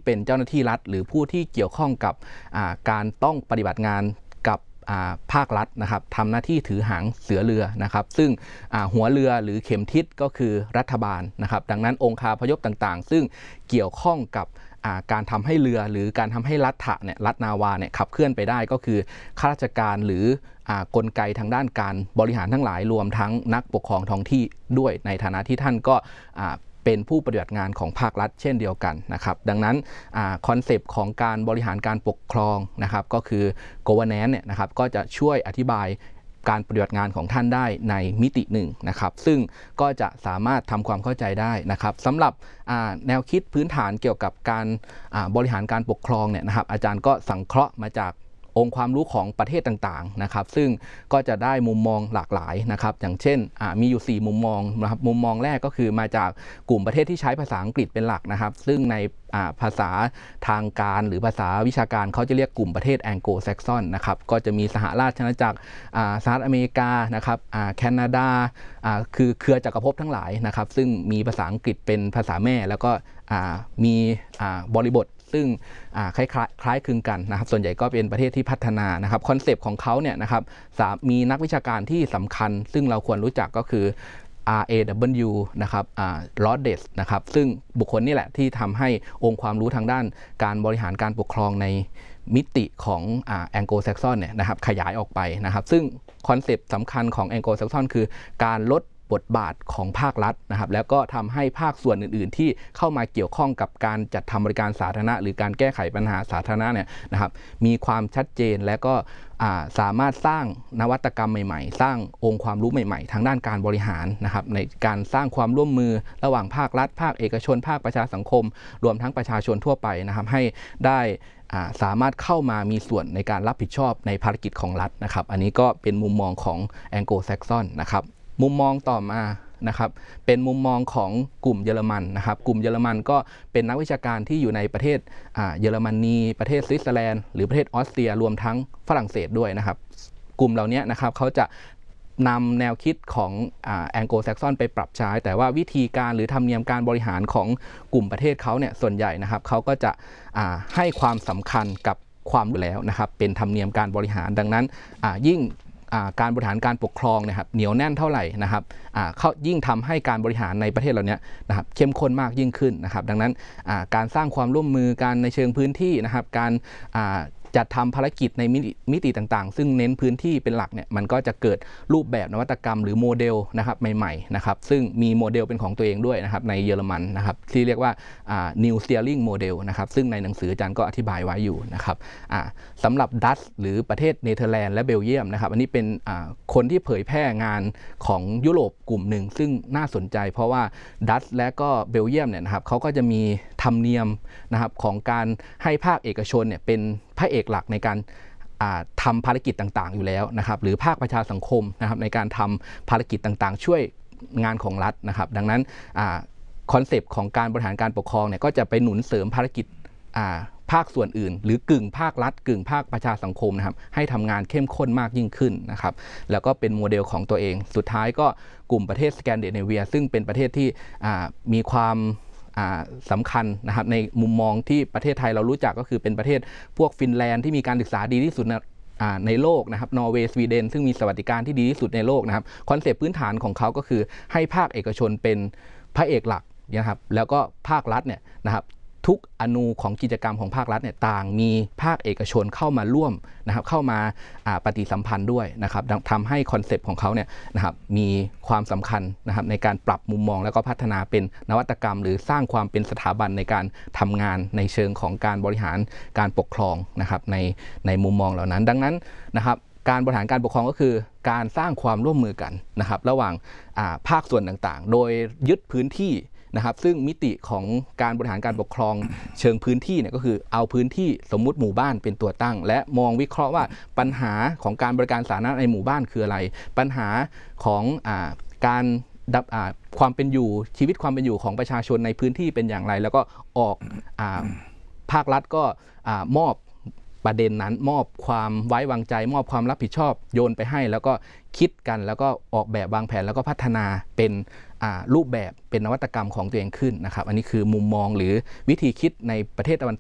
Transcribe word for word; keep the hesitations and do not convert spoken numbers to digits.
เป็นเจ้าหน้าที่รัฐหรือผู้ที่เกี่ยวข้องกับการต้องปฏิบัติงานกับภาครัฐนะครับทำหน้าที่ถือหางเสือเรือนะครับซึ่งหัวเรือหรือเข็มทิศก็คือรัฐบาลนะครับดังนั้นองค์คาพยพต่างๆซึ่งเกี่ยวข้องกับการทำให้เรือหรือการทำให้รัฐะเนี่ยรัฐนาวาเนี่ยขับเคลื่อนไปได้ก็คือข้าราชการหรือกลไกทางด้านการบริหารทั้งหลายรวมทั้งนักปกครองท้องที่ด้วยในฐานะที่ท่านก็เป็นผู้ปฏิบัติงานของภาครัฐเช่นเดียวกันนะครับดังนั้นคอนเซปต์ของการบริหารการปกครองนะครับก็คือ governance เนี่ยนะครับก็จะช่วยอธิบายการปฏิบัติงานของท่านได้ในมิติหนึ่งนะครับซึ่งก็จะสามารถทำความเข้าใจได้นะครับสำหรับแนวคิดพื้นฐานเกี่ยวกับการบริหารการปกครองเนี่ยนะครับอาจารย์ก็สังเคราะห์มาจากองค์ความรู้ของประเทศต่างๆนะครับซึ่งก็จะได้มุมมองหลากหลายนะครับอย่างเช่นมีอยู่สี่มุมมองนะครับมุมมองแรกก็คือมาจากกลุ่มประเทศที่ใช้ภาษาอังกฤษเป็นหลักนะครับซึ่งในภาษาทางการหรือภาษาวิชาการเขาจะเรียกกลุ่มประเทศแองโกลแซกซอนนะครับก็จะมีสหราชอาณาจักรสหรัฐอเมริกานะครับแคนาดาคือเครือจักรภพทั้งหลายนะครับซึ่งมีภาษาอังกฤษเป็นภาษาแม่แล้วก็มีบริบทซึ่งคล้ายคล้ายคลึงกันนะครับส่วนใหญ่ก็เป็นประเทศที่พัฒนานะครับคอนเซปต์ของเขาเนี่ยนะครับมีนักวิชาการที่สำคัญซึ่งเราควรรู้จักก็คือ อาร์ เอ ดับเบิลยู นะครับลอดเดสนะครับซึ่งบุคคลนี่แหละที่ทำให้องค์ความรู้ทางด้านการบริหารการปกครองในมิติของแองโกลแซกซอนเนี่ยนะครับขยายออกไปนะครับซึ่งคอนเซปต์สำคัญของแองโกลแซกซอนคือการลดบทบาทของภาครัฐนะครับแล้วก็ทำให้ภาคส่วนอื่นๆที่เข้ามาเกี่ยวข้องกับการจัดทำบริการสาธารณะหรือการแก้ไขปัญหาสาธารณะเนี่ยนะครับมีความชัดเจนและก็สามารถสร้างนวัตกรรมใหม่ๆสร้างองค์ความรู้ใหม่ๆทางด้านการบริหารนะครับในการสร้างความร่วมมือระหว่างภาครัฐภาคเอกชนภาคประชาสังคมรวมทั้งประชาชนทั่วไปนะครับให้ได้สามารถเข้ามามีส่วนในการรับผิดชอบในภารกิจของรัฐนะครับอันนี้ก็เป็นมุมมองของแองโกลแซกซอนนะครับมุมมองต่อมานะครับเป็นมุมมองของกลุ่มเยอรมันนะครับกลุ่มเยอรมันก็เป็นนักวิชาการที่อยู่ในประเทศเยอรมนีประเทศสวิตเซอร์แลนด์หรือประเทศออสเตรียรวมทั้งฝรั่งเศสด้วยนะครับกลุ่มเหล่านี้นะครับเขาจะนำแนวคิดของแองโกลแซกซอนไปปรับใช้แต่ว่าวิธีการหรือธรรมเนียมการบริหารของกลุ่มประเทศเขาเนี่ยส่วนใหญ่นะครับเขาก็จะให้ความสำคัญกับความรู้แล้วนะครับเป็นธรรมเนียมการบริหารดังนั้นยิ่งการบริหารการปกครองนะครับเหนียวแน่นเท่าไหร่นะครับเขายิ่งทำให้การบริหารในประเทศเราเนี้ยนะครับเข้มข้นมากยิ่งขึ้นนะครับดังนั้นการสร้างความร่วมมือกันในเชิงพื้นที่นะครับการจัดทำภารกิจในมิติต่างๆซึ่งเน้นพื้นที่เป็นหลักเนี่ยมันก็จะเกิดรูปแบบนวัตกรรมหรือโมเดลนะครับใหม่ๆนะครับซึ่งมีโมเดลเป็นของตัวเองด้วยนะครับในเยอรมันนะครับที่เรียกว่า New Steering Model นะครับซึ่งในหนังสืออาจารย์ก็อธิบายไว้อยู่นะครับสำหรับดัตช์หรือประเทศเนเธอร์แลนด์และเบลเยียมนะครับอันนี้เป็นคนที่เผยแพร่งานของยุโรปกลุ่มหนึ่งซึ่งน่าสนใจเพราะว่าดัตช์และก็เบลเยียมเนี่ยนะครับเขาก็จะมีธรรมเนียมนะครับของการให้ภาคเอกชนเนี่ยเป็นพระเอกหลักในการทำภารกิจต่างๆอยู่แล้วนะครับหรือภาคประชาสังคมนะครับในการทำภารกิจต่างๆช่วยงานของรัฐนะครับดังนั้นคอนเซปต์ของการบริหารการปกครองเนี่ยก็จะไปหนุนเสริมภารกิจภาคส่วนอื่นหรือกึ่งภาครัฐกึ่งภาคประชาสังคมนะครับให้ทำงานเข้มข้นมากยิ่งขึ้นนะครับแล้วก็เป็นโมเดลของตัวเองสุดท้ายก็กลุ่มประเทศสแกนดิเนเวียซึ่งเป็นประเทศที่มีความสำคัญนะครับในมุมมองที่ประเทศไทยเรารู้จักก็คือเป็นประเทศพวกฟินแลนด์ที่มีการศึกษาดีที่สุดในโลกนะครับนอร์เวย์สวีเดนซึ่งมีสวัสดิการที่ดีที่สุดในโลกนะครับคอนเซปต์พื้นฐานของเขาก็คือให้ภาคเอกชนเป็นพระเอกหลักนะครับแล้วก็ภาครัฐเนี่ยนะครับทุกอนูของกิจกรรมของภาครัฐเนี่ยต่างมีภาคเอกชนเข้ามาร่วมนะครับเข้ามาปฏิสัมพันธ์ด้วยนะครับทำให้คอนเซปต์ของเขาเนี่ยนะครับมีความสำคัญนะครับในการปรับมุมมองแล้วก็พัฒนาเป็นนวัตกรรมหรือสร้างความเป็นสถาบันในการทำงานในเชิงของการบริหารการปกครองนะครับในในมุมมองเหล่านั้นดังนั้นนะครับการบริหารการปกครองก็คือการสร้างความร่วมมือกันนะครับระหว่างภาคส่วนต่างๆโดยยึดพื้นที่นะครับซึ่งมิติของการบริหารการปกครองเชิงพื้นที่เนี่ยก็คือเอาพื้นที่สมมุติหมู่บ้านเป็นตัวตั้งและมองวิเคราะห์ว่าปัญหาของการบริการสาธารณะในหมู่บ้านคืออะไรปัญหาของอ่าการดับอ่าความเป็นอยู่ชีวิตความเป็นอยู่ของประชาชนในพื้นที่เป็นอย่างไรแล้วก็ออกอ่าภาครัฐก็อ่ามอบประเด็นนั้นมอบความไว้วางใจมอบความรับผิดชอบโยนไปให้แล้วก็คิดกันแล้วก็ออกแบบวางแผนแล้วก็พัฒนาเป็นรูปแบบเป็นนวัตกรรมของตัวเองขึ้นนะครับอันนี้คือมุมมองหรือวิธีคิดในประเทศตะวัน